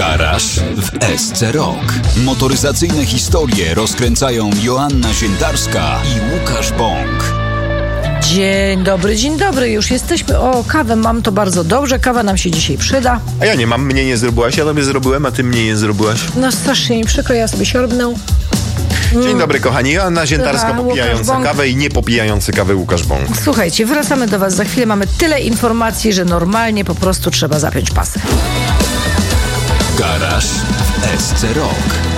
Garaż w SC Rock. Motoryzacyjne historie rozkręcają Joanna Ziętarska i Łukasz Bąk. Dzień dobry, już jesteśmy. O, kawę mam, to bardzo dobrze, kawa nam się dzisiaj przyda. A ja nie mam, mnie nie zrobiłaś, ja tobie zrobiłem, a ty mnie nie zrobiłaś. No strasznie mi przykro, ja sobie siorbnę. Dzień dobry kochani, Joanna Ziętarska Łukasz popijająca Bąk. kawę i nie popijający kawy Łukasz Bąk. Słuchajcie, wracamy do was za chwilę, mamy tyle informacji, że normalnie po prostu trzeba zapiąć pasy. Garaż w SC Rock.